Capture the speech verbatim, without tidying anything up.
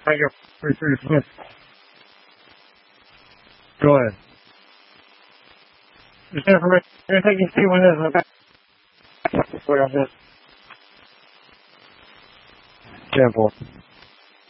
Thank you. Go ahead. Just information. Anything you see when there's a... Ten four.